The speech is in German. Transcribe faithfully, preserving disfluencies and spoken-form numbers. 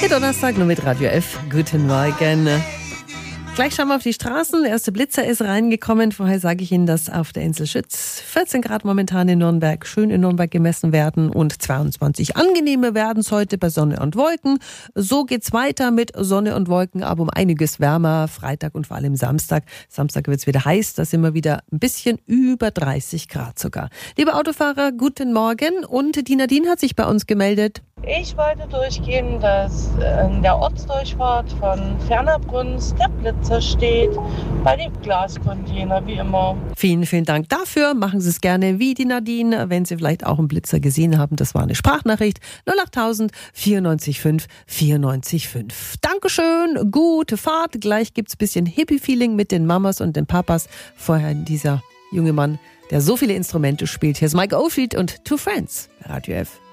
Donnerstag nur mit Radio F. Guten Morgen. Gleich schauen wir auf die Straßen. Der erste Blitzer ist reingekommen. Vorher sage ich Ihnen, dass auf der Insel Schütz vierzehn Grad momentan in Nürnberg, schön in Nürnberg gemessen werden und zweiundzwanzig angenehme werden es heute bei Sonne und Wolken. So geht's weiter mit Sonne und Wolken, aber um einiges wärmer. Freitag und vor allem Samstag. Samstag wird's wieder heiß. Da sind wir wieder ein bisschen über dreißig Grad sogar. Liebe Autofahrer, guten Morgen. Und die Nadine hat sich bei uns gemeldet. Ich wollte durchgehen, dass in der Ortsdurchfahrt von Fernerbrunst der Blitzer steht, bei dem Glascontainer wie immer. Vielen, vielen Dank dafür. Machen Sie es gerne wie die Nadine, wenn Sie vielleicht auch einen Blitzer gesehen haben. Das war eine Sprachnachricht. null acht tausend vierundneunzig fünf vierundneunzig fünf. Dankeschön, gute Fahrt. Gleich gibt's ein bisschen Hippie-Feeling mit den Mamas und den Papas. Vorher dieser junge Mann, der so viele Instrumente spielt. Hier ist Mike Oldfield und Two Friends bei Radio F.